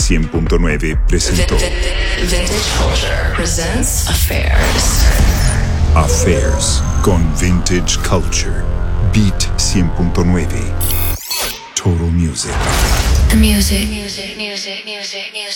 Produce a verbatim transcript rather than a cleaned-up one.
cien punto nueve presentó Vintage Culture presents Affairs. Affairs con Vintage Culture. Beat cien punto nueve. Total Music. Music, music, music, music, music.